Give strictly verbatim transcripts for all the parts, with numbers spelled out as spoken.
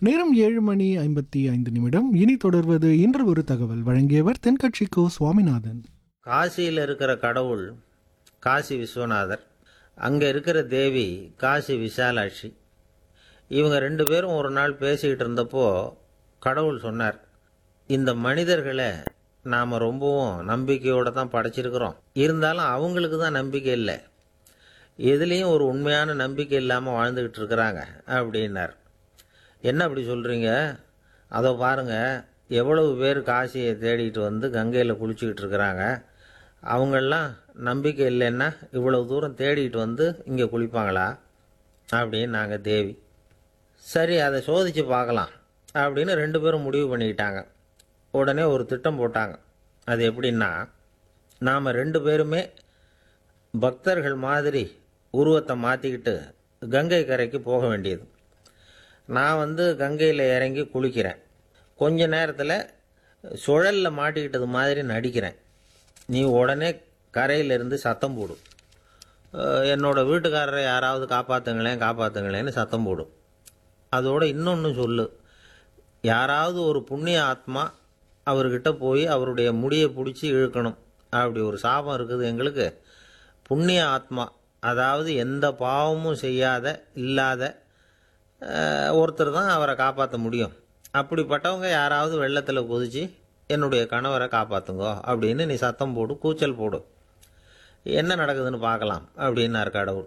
நேரம் ஏழு மணி ஐம்பத்தி ஐந்து நிமிடம். இனி தொடர்வது இன்று ஒரு தகவல். வழங்கியவர் தென்கட்சி கோ சுவாமிநாதன். காசியில் இருக்கிற கடவுள் காசி விஸ்வநாதர், அங்கே இருக்கிற தேவி காசி விசாலாட்சி. இவங்க ரெண்டு பேரும் ஒரு நாள் பேசிக்கிட்டு இருந்தப்போ கடவுள் சொன்னார், இந்த மனிதர்களை நாம் ரொம்பவும் நம்பிக்கையோடு தான் படைச்சிருக்கிறோம். இருந்தாலும் அவங்களுக்கு தான் நம்பிக்கை இல்லை, எதுலேயும் ஒரு உண்மையான நம்பிக்கை இல்லாமல் வாழ்ந்துக்கிட்டு இருக்கிறாங்க அப்படின்னார். என்ன அப்படி சொல்கிறீங்க? அதோ பாருங்கள், எவ்வளவு பேர் காசியை தேடிட்டு வந்து கங்கையில் குளிச்சுக்கிட்டு இருக்கிறாங்க. அவங்களெலாம் நம்பிக்கை இல்லைன்னா இவ்வளவு தூரம் தேடிட்டு வந்து இங்கே குளிப்பாங்களா அப்படின்னு நாங்கள் தேவி. சரி, அதை சோதித்து பார்க்கலாம் அப்படின்னு ரெண்டு பேரும் முடிவு பண்ணிக்கிட்டாங்க. உடனே ஒரு திட்டம் போட்டாங்க. அது எப்படின்னா, நாம் ரெண்டு பேருமே பக்தர்கள் மாதிரி உருவத்தை மாற்றிக்கிட்டு கங்கை கரைக்கு போக வேண்டியது. நான் வந்து கங்கையில் இறங்கி குளிக்கிறேன். கொஞ்ச நேரத்தில் சுழலில் மாட்டிக்கிட்டது மாதிரி நடிக்கிறேன். நீ உடனே கரையிலிருந்து சத்தம் போடும், என்னோடய வீட்டுக்காரரை யாராவது காப்பாற்றுங்களேன் காப்பாற்றுங்களேன்னு சத்தம் போடும். அதோடு இன்னொன்று சொல்லு, யாராவது ஒரு புண்ணிய ஆத்மா அவர்கிட்ட போய் அவருடைய முடியை பிடிச்சி இழுக்கணும். அப்படி ஒரு சாபம் இருக்குது எங்களுக்கு. புண்ணிய ஆத்மா, அதாவது எந்த பாவமும் செய்யாத இல்லாத ஒருத்தர் தான் அவரை காப்பாற்ற முடியும். அப்படிப்பட்டவங்க யாராவது வெள்ளத்தில் குதித்து என்னுடைய கணவரை காப்பாற்றுங்கோ அப்படின்னு நீ சத்தம் போடு, கூச்சல் போடு, என்ன நடக்குதுன்னு பார்க்கலாம் அப்படின்னார் கடவுள்.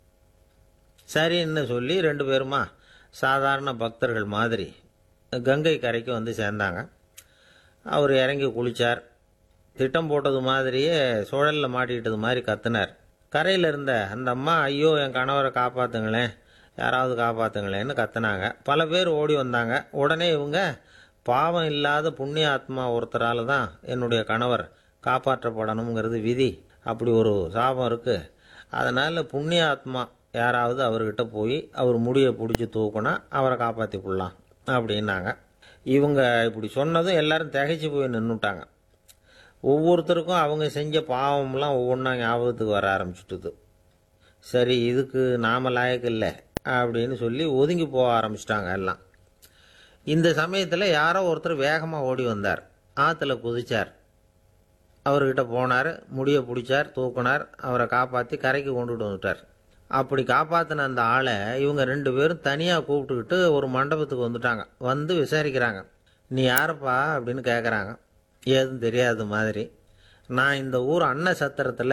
சரின்னு சொல்லி ரெண்டு பேருமா சாதாரண பக்தர்கள் மாதிரி கங்கை கரைக்கு வந்து சேர்ந்தாங்க. அவர் இறங்கி குளித்தார். திட்டம் போட்டது மாதிரியே சுழலில் மாட்டிக்கிட்டது மாதிரி கத்துனார். கரையில் இருந்த அந்த அம்மா, ஐயோ என் கணவரை காப்பாற்றுங்களேன், யாராவது காப்பாற்றுங்களேன்னு கத்துனாங்க. பல பேர் ஓடி வந்தாங்க. உடனே இவங்க, பாவம் இல்லாத புண்ணிய ஆத்மா ஒருத்தரால் தான் என்னுடைய கணவர் காப்பாற்றப்படணுங்கிறது விதி, அப்படி ஒரு சாபம் இருக்குது, அதனால் புண்ணிய ஆத்மா யாராவது அவர்கிட்ட போய் அவர் முடியை பிடிச்சி தூக்குனா அவரை காப்பாற்றிக்கொள்ளலாம் அப்படின்னாங்க. இவங்க இப்படி சொன்னதும் எல்லாரும் திகைச்சு போய் நின்றுட்டாங்க. ஒவ்வொருத்தருக்கும் அவங்க செஞ்ச பாவம்லாம் ஒவ்வொன்றா ஞாபகத்துக்கு வர ஆரம்பிச்சுட்டுது. சரி, இதுக்கு நாம லாயக்கு இல்லை அப்படின்னு சொல்லி ஒதுங்கி போக ஆரம்பிச்சிட்டாங்க எல்லாம். இந்த சமயத்தில் யாரோ ஒருத்தர் வேகமாக ஓடி வந்தார். ஆற்றுல குதிச்சார். அவர்கிட்ட போனார், முடியை பிடிச்சார், தூக்குனார், அவரை காப்பாற்றி கரைக்கு கொண்டுட்டு வந்துட்டார். அப்படி காப்பாற்றின அந்த ஆளை இவங்க ரெண்டு பேரும் தனியாக கூப்பிட்டுக்கிட்டு ஒரு மண்டபத்துக்கு வந்துட்டாங்க. வந்து விசாரிக்கிறாங்க. நீ யாரப்பா அப்படின்னு கேட்குறாங்க. ஏதும் தெரியாத மாதிரி. நான் இந்த ஊர் அன்ன சத்திரத்தில்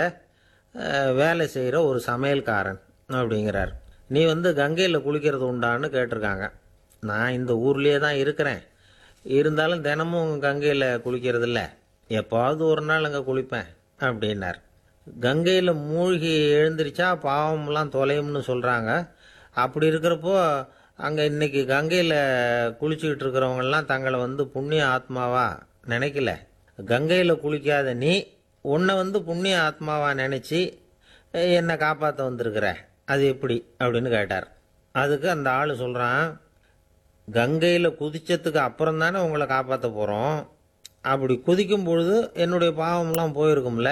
வேலை செய்கிற ஒரு சமையல்காரன் அப்படிங்கிறார். நீ வந்து கங்கையில் குளிக்கிறது உண்டான்னு கேட்டிருக்காங்க. நான் இந்த ஊர்லேயே தான் இருக்கிறேன், இருந்தாலும் தினமும் கங்கையில் குளிக்கிறது இல்லை, எப்போவாவது ஒரு நாள் அங்கே குளிப்பேன் அப்படின்னார். கங்கையில் மூழ்கி எழுந்திரிச்சா பாவம்லாம் தொலையும்னு சொல்கிறாங்க. அப்படி இருக்கிறப்போ அங்கே இன்றைக்கி கங்கையில் குளிச்சுக்கிட்டு இருக்கிறவங்கெல்லாம் தங்களை வந்து புண்ணிய ஆத்மாவா நினைக்கல. கங்கையில் குளிக்காத நீ உன்னை வந்து புண்ணிய ஆத்மாவா நினச்சி என்னை காப்பாற்ற வந்திருக்கிற, அது எப்படி அப்படின்னு கேட்டார். அதுக்கு அந்த ஆள் சொல்கிறான், கங்கையில் குதிச்சதுக்கு அப்புறம் தானே உங்களை காப்பாற்ற போகிறோம். அப்படி குதிக்கும் பொழுது என்னுடைய பாவம்லாம் போயிருக்கும்ல,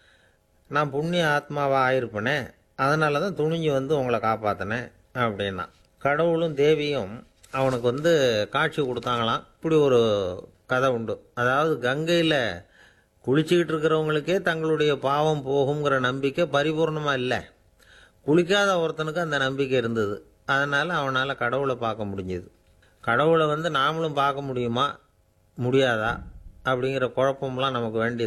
நான் புண்ணிய ஆத்மாவாக ஆயிருப்பேனே, அதனால தான் துணிஞ்சு வந்து உங்களை காப்பாற்றினேன் அப்படின்னா. கடவுளும் தேவியும் அவனுக்கு வந்து காட்சி கொடுத்தாங்களாம். இப்படி ஒரு கதை உண்டு. அதாவது கங்கையில் குளிச்சுக்கிட்டு இருக்கிறவங்களுக்கே தங்களுடைய பாவம் போகுங்கிற நம்பிக்கை பரிபூர்ணமாக இல்லை. குளிக்காத ஒருத்தனுக்கு அந்த நம்பிக்கை இருந்தது. அதனால் அவனால் கடவுளை பார்க்க முடிஞ்சது. கடவுளை வந்து நாமளும் பார்க்க முடியுமா முடியாதா அப்படிங்கிற குழப்பம்லாம் நமக்கு வேண்டியது